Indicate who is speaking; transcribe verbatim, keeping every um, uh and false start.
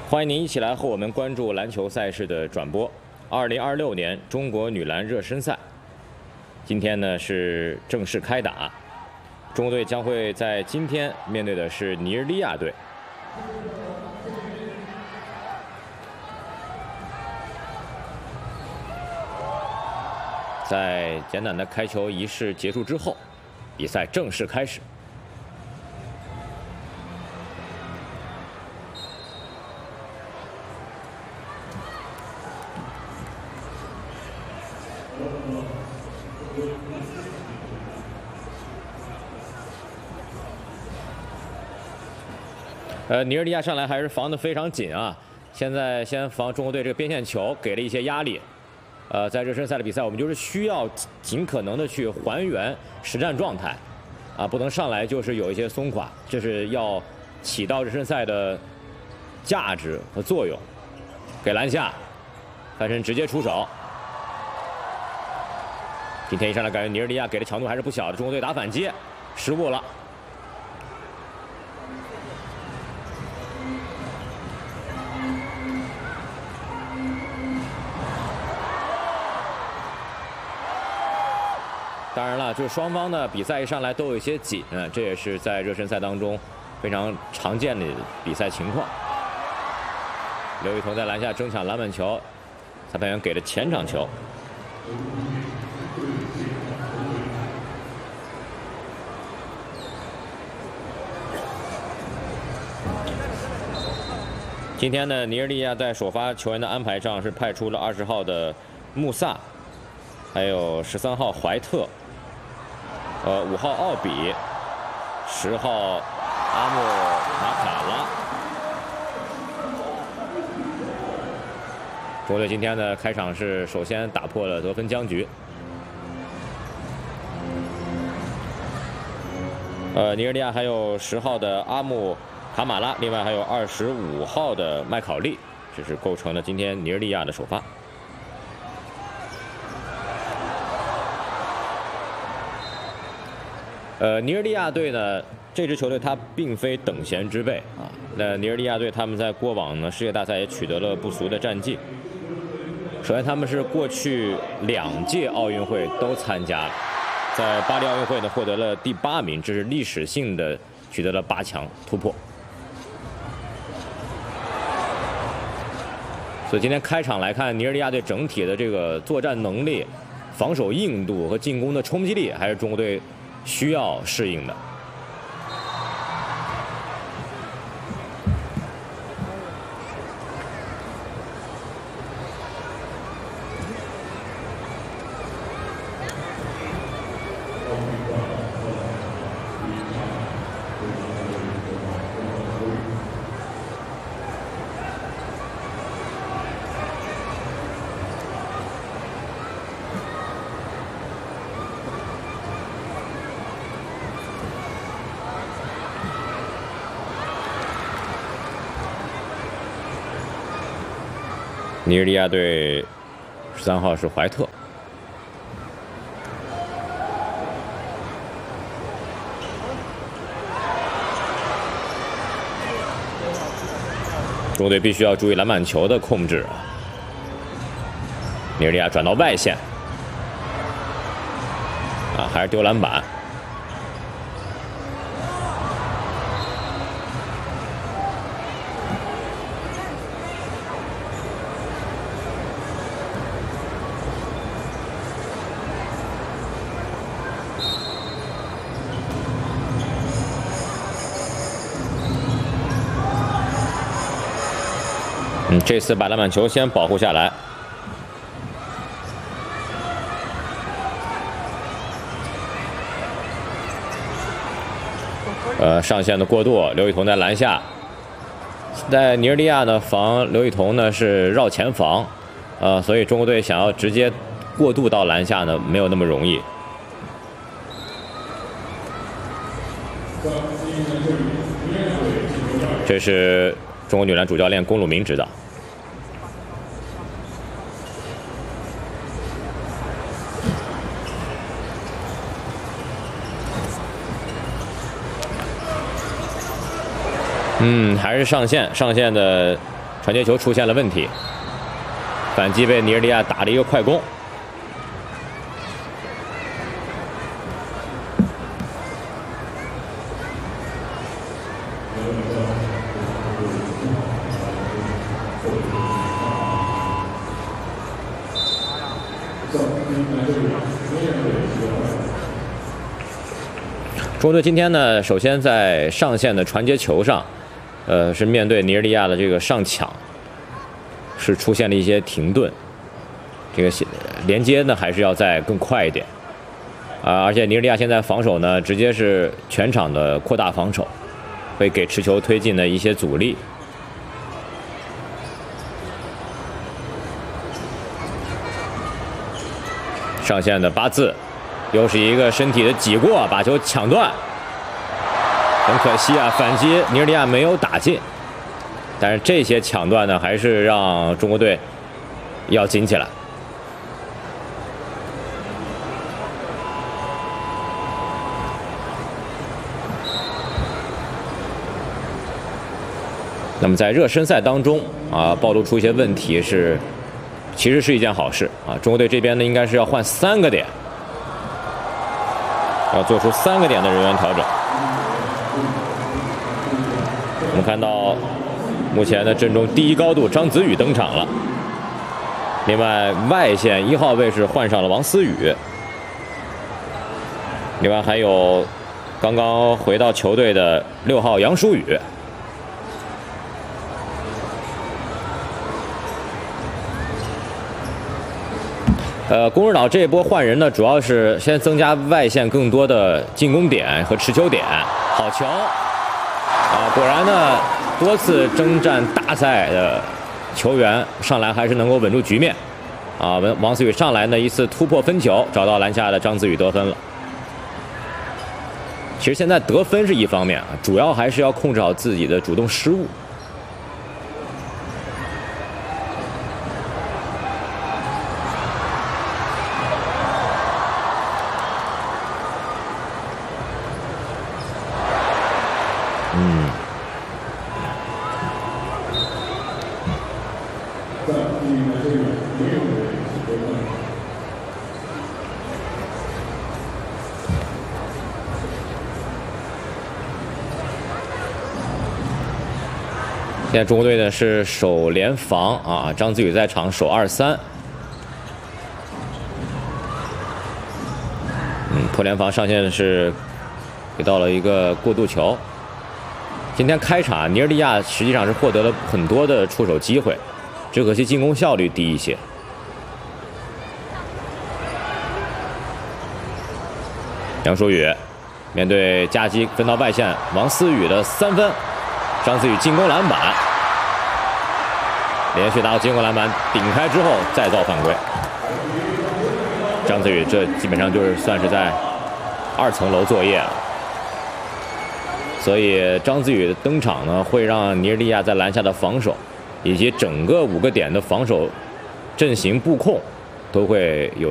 Speaker 1: 欢迎您一起来和我们关注篮球赛事的转播。二零二六年中国女篮热身赛，今天呢是正式开打。中国队将会在今天面对的是尼日利亚队。在简短的开球仪式结束之后，比赛正式开始。 呃，尼日利亚上来还是防得非常紧啊！现在先防中国队这个边线球，给了一些压力。呃，在热身赛的比赛，我们就是需要尽可能的去还原实战状态，啊，不能上来就是有一些松垮，这是要起到热身赛的价值和作用。给篮下，翻身直接出手。今天一上来感觉尼日利亚给的强度还是不小的，中国队打反击，失误了。 当然了，就是双方的比赛一上来都有一些紧，嗯，这也是在热身赛当中非常常见的比赛情况。刘雨桐在篮下争抢篮板球，裁判员给了前场球。今天呢，尼日利亚在首发球员的安排上是派出了二十号的穆萨，还有十三号怀特。 呃，五号奥比，十号阿莫马卡拉。中国队今天的开场是首先打破了得分僵局。呃，尼日利亚还有十号的阿木卡马拉，另外还有二十五号的麦考利，这是构成了今天尼日利亚的首发。 呃，尼日利亚队呢，这支球队它并非等闲之辈啊。那尼日利亚队他们在过往呢世界大赛也取得了不俗的战绩。首先，他们是过去两届奥运会都参加了，在巴黎奥运会呢获得了第八名，这是历史性的取得了八强突破。所以今天开场来看，尼日利亚队整体的这个作战能力、防守硬度和进攻的冲击力，还是中国队 需要适应的。尼日利亚队十三号是怀特。中国队必须要注意篮板球的控制啊！尼日利亚转到外线，啊，还是丢篮板。 嗯，这次把篮板球先保护下来。呃，上线的过渡，刘雨桐在篮下。在尼日利亚呢，防刘雨桐呢是绕前防，呃，所以中国队想要直接过渡到篮下呢，没有那么容易。这是中国女篮主教练龚鲁明指导。嗯，还是上线，上线的传接球出现了问题，反击被尼日利亚打了一个快攻。中国队今天呢，首先在上线的传接球上，呃，是面对尼日利亚的这个上抢，是出现了一些停顿，这个连接呢还是要再更快一点啊！而且尼日利亚现在防守呢，直接是全场的扩大防守，会给持球推进的一些阻力。上线的八字。 又是一个身体的挤过，把球抢断，很可惜啊！反击尼日利亚没有打进，但是这些抢断呢，还是让中国队要紧起来。那么在热身赛当中啊，暴露出一些问题是，其实是一件好事啊！中国队这边呢，应该是要换三个点。 要做出三个点的人员调整。我们看到，目前的阵中第一高度张子宇登场了。另外，外线一号位是换上了王思雨。另外还有刚刚回到球队的六号杨舒宇。 呃，攻日岛这一波换人呢，主要是先增加外线更多的进攻点和持球点。好球！啊，果然呢，多次征战大赛的球员上来还是能够稳住局面。啊，王王思雨上来呢一次突破分球，找到篮下的张子宇得分了。其实现在得分是一方面啊，主要还是要控制好自己的主动失误。 嗯，现在中国队呢是守联防啊，张子宇在场守二三。嗯，破联防上线是给到了一个过渡球。 今天开场，尼日利亚实际上是获得了很多的出手机会，只可惜进攻效率低一些。杨舒宇面对夹击分到外线，王思雨的三分，张子宇进攻篮板，连续达到进攻篮板，顶开之后再造犯规。张子宇这基本上就是算是在二层楼作业了。 所以张子宇的登场呢，会让尼日利亚在篮下的防守，以及整个五个点的防守阵型布控，都会有。